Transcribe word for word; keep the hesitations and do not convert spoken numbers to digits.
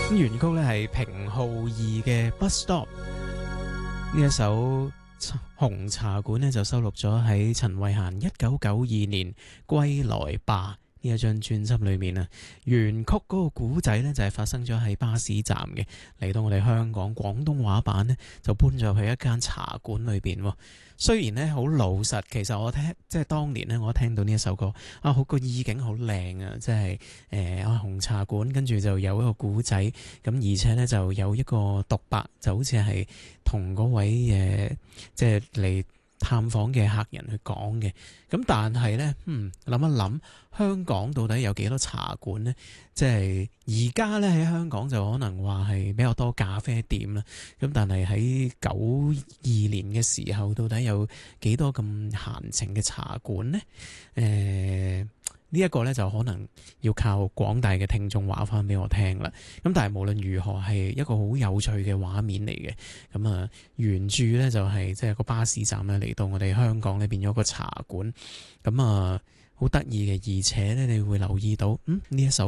咁原曲咧係平浩二嘅 Bus Stop， 呢一首紅茶館咧就收錄咗喺陳慧嫻一九九二年歸來吧呢一張專輯裏面啊。原曲嗰個古仔呢，就係發生咗喺巴士站嘅，嚟到我哋香港廣東話版呢，就搬咗去一間茶館裏邊。雖然呢好老實，其實我聽即係當年呢，我聽到呢一首歌啊，好個意境好靚啊，即係誒啊紅茶館，跟住就有一個古仔，咁而且呢，就有一個獨白，就好似係同嗰位誒、呃、即係嚟探訪嘅客人去講嘅。咁但係呢，嗯諗一諗，香港到底有幾多茶館呢？即係而家呢，喺香港就可能話係比較多咖啡店啦。咁但係喺九二年嘅時候，到底有幾多咁閒情嘅茶館呢？誒呢一個呢，就可能要靠廣大嘅聽眾話翻俾我聽啦。咁但係無論如何係一個好有趣嘅畫面嚟嘅。咁啊原著呢，就係即係個巴士站咧嚟到我哋香港呢變咗個茶館。咁啊好得意嘅，而且呢，你會留意到嗯呢一首